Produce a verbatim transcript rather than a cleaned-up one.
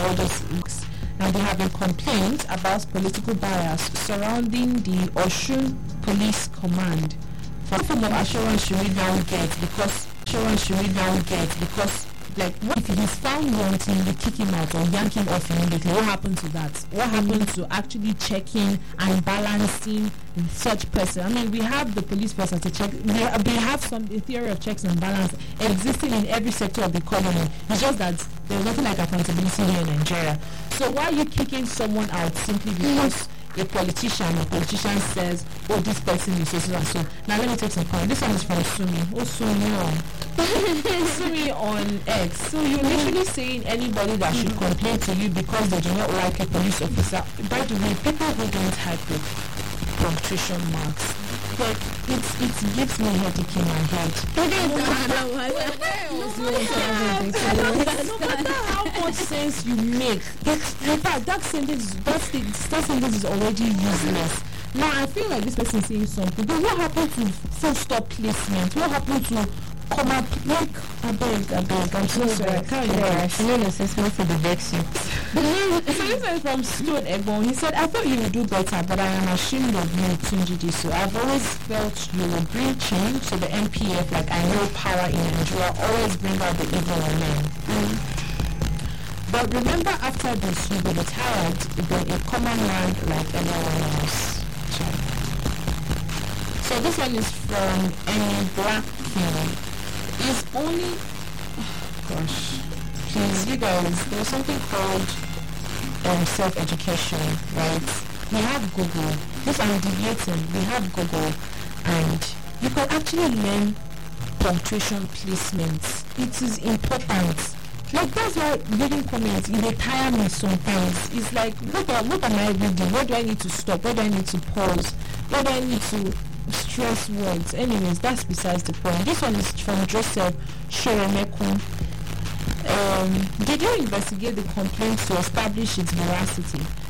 all those links. Now they have a complaint about political bias surrounding the Osun Police Command. For form of assurance should we now get because assurance should we now get because like what if he's found wanting, they kick him out or yank him off immediately? What happened to that? What happened to actually checking and balancing such person? I mean, we have the police person to check. We have, we have some a theory of checks and balance existing in every sector of the economy. It's just that there's nothing like accountability here in Nigeria. So why are you kicking someone out simply because a politician, a politician says, oh, this person is so, so, and so. Now let me take some point. This one is from Sumi. Oh, Sumi on. Sumi on X. So you're literally saying anybody that should complain to you because they do not like a police officer. By the way, people who don't type with punctuation marks, like, it's, it gives me headache in my head. No matter how much sense you make, in fact, that sentence, that, that sentence is already useless. Now, I feel like this person is saying something, but what happened to full stop placement? What happened to come up, like, I beg, I beg, I'm so sorry, I can't even. Yeah, she made assessment for the vex you. So this is from Stone Egbon. He said, I thought you would do better, but I am ashamed of you, Tunji. So I've always felt you will bring change to the M P F, like I know power in Nigeria always bring out the evil in men. Mm. But remember, after this, you will be tired, be a common man like anyone else. So this one is from Annie Blackfield. It's only, oh gosh, please, you guys, there's something called um, self-education, right? We have Google. This I'm deviating. We have Google, and you can actually learn punctuation placements. It is important. Like, that's why reading comments, it will tire me sometimes. It's like, what, are, what am I reading? Where do I need to stop? Where do I need to pause? Where do I need to stress words? Anyways, that's besides the point. This one is from Joseph Shoremekun. Um, did you investigate the complaint to establish its veracity?